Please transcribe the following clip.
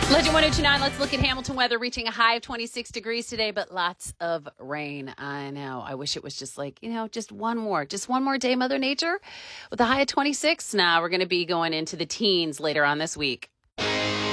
Legend 1029, let's look at Hamilton weather, reaching a high of 26 degrees today, but lots of rain. I know. I wish it was just like, just one more day, Mother Nature, with a high of 26. Now we're going to be going into the teens later on this week.